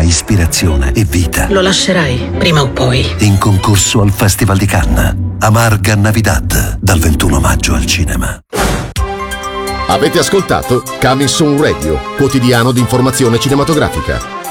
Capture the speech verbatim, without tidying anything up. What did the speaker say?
ispirazione e vita. Lo lascerai, prima o poi. In concorso al Festival di Cannes. Amarga Navidad, dal ventuno maggio al cinema. Avete ascoltato Coming Soon Radio, quotidiano di informazione cinematografica.